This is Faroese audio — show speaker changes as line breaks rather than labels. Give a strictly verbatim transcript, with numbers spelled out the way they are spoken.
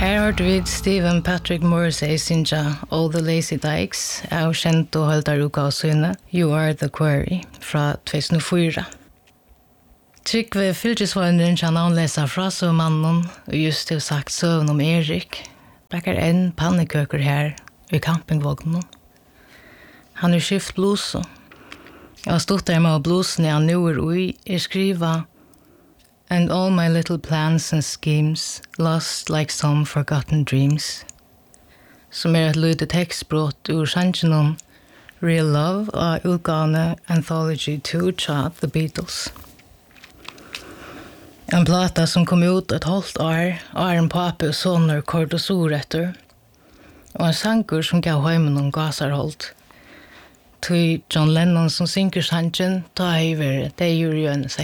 Her har vi Stephen Patrick Morrissey synja All the Lazy Dykes av kjent og høldar uka og syne You Are the Quarry fra two thousand four. Trygve fylkesvånden kan anlesa fra så mannen og just det sagt søvn om Erik. Backar en pannekøker her i campingvognen. Han er skift blusa. Jeg har stått der med blusen jeg nu er ui, jeg skriva And all my little plans and schemes lost like some forgotten dreams. Som er et lydet tekstbrott ur sjangenom Real Love og utgane Anthology two tja The Beatles. En plata som kom ut et halvt år, år en pape og soner kort og soretter, og en sanger som gav heimen om gasarholdt. Tui John Lennon som synker sjangen, ta heiver, det gjør jo en